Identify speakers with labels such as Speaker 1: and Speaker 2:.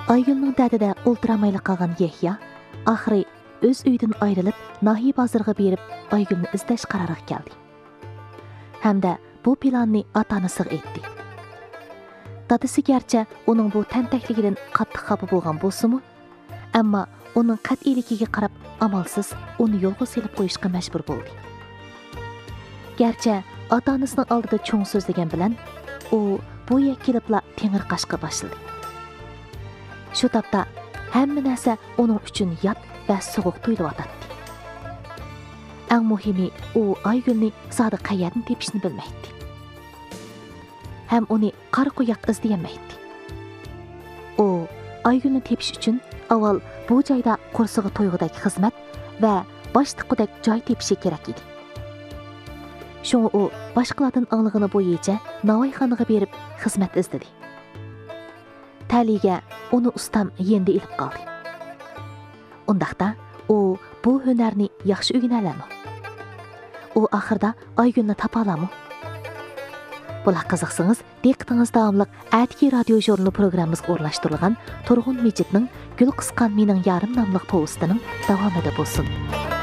Speaker 1: Aygül'nің dədədə olturamaylı qalğan Yehya axırı öz үйdən ayrılıb nahi bazarğa berib Aygül'ni izləş qararıq gəldi. Həm də bu planını ata-anasıға etdi. Dadası gerçi onun bu təntakligidən qattiq xafa bolğan bolsunmu, amma onun qat'iyligiga qarab amalsız onu yolğa selib qo'yishga majbur bo'ldi. Gerçi ata-anasının aldıda çoğ sözlegen bilen o bu kelibla tengirqashqa başladı. Şu tapda hamma narsa onun üçün yat və soğuq tuyulub atatdı. Ən muhimi o Aygül'ni zada qayerdən tepishini bilməkdi. Həm onu qarı qoyaq izləyəməkdi. O Aygül'ni tepish üçün avval bu joyda qo'rsig'i to'yg'idagi xizmat və boshliqidagi joy tepishi kerak edi. Şoňa o başqalardan anlığını boyunca navoyxonaga berib xizmat izledi. Taliga onu ustam yendi ilib qaldı. Undaqda o bu hünərni yaxşı öyrənələrmi? O axırda Aygül'ni tapa alamı? Bula qiziqsınız, diqqətinizə davamlıq Ətki radio jurnalı proqramımızga o'rnashtirilgan Turg'un Mejitning Gül qisqan mening yarim nomli povestining davomida bo'lsin.